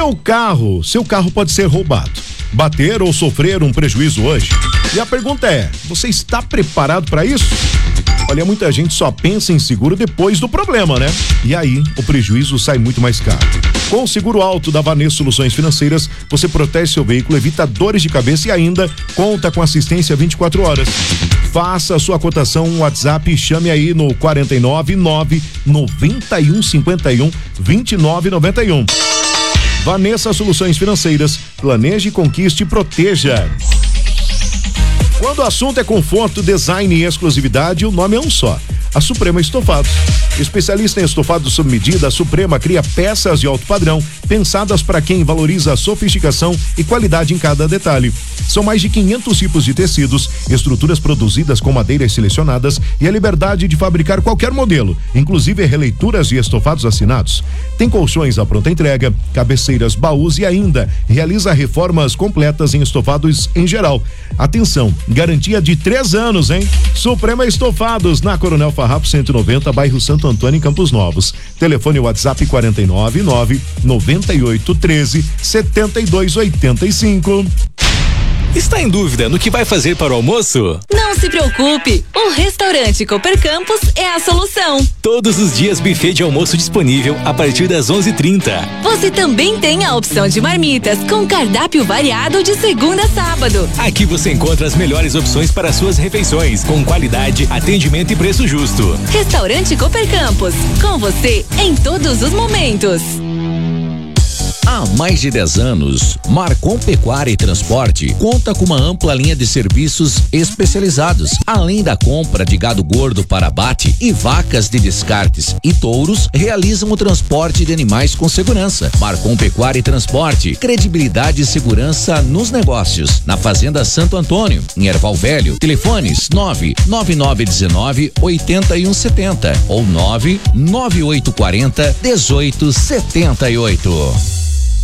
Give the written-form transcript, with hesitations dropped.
Seu carro pode ser roubado, bater ou sofrer um prejuízo hoje. E a pergunta é, você está preparado para isso? Olha, muita gente só pensa em seguro depois do problema, né? E aí, o prejuízo sai muito mais caro. Com o seguro alto da Vanessa Soluções Financeiras, você protege seu veículo, evita dores de cabeça e ainda conta com assistência 24 horas. Faça a sua cotação no WhatsApp e chame aí no 499-9151-2991. Vanessa Soluções Financeiras, planeje, conquiste e proteja. Quando o assunto é conforto, design e exclusividade, o nome é um só: a Suprema Estofados. Especialista em estofados sob medida, a Suprema cria peças de alto padrão, pensadas para quem valoriza a sofisticação e qualidade em cada detalhe. São mais de 500 tipos de tecidos, estruturas produzidas com madeiras selecionadas e a liberdade de fabricar qualquer modelo, inclusive releituras de estofados assinados. Tem colchões à pronta entrega, cabeceiras, baús e ainda realiza reformas completas em estofados em geral. Atenção, garantia de 3 anos, hein? Suprema Estofados, na Coronel Farrapo 190, bairro Santo Antônio, em Campos Novos. Telefone WhatsApp 499-9813-7285. Está em dúvida no que vai fazer para o almoço? Não se preocupe, o restaurante Cooper Campos é a solução. Todos os dias buffet de almoço disponível a partir das 11h30. Você também tem a opção de marmitas com cardápio variado de segunda a sábado. Aqui você encontra as melhores opções para suas refeições, com qualidade, atendimento e preço justo. Restaurante Cooper Campos, com você em todos os momentos. Há mais de 10 anos, Marcon Pecuária e Transporte conta com uma ampla linha de serviços especializados, além da compra de gado gordo para abate e vacas de descartes e touros, realizam o transporte de animais com segurança. Marcon Pecuária e Transporte, credibilidade e segurança nos negócios. Na Fazenda Santo Antônio, em Erval Velho, telefones 99919-8170 ou 99840-1878.